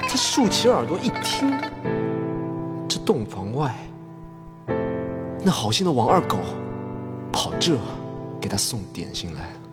他竖起耳朵一听，这洞房外，那好心的王二狗跑这给他送点心来了。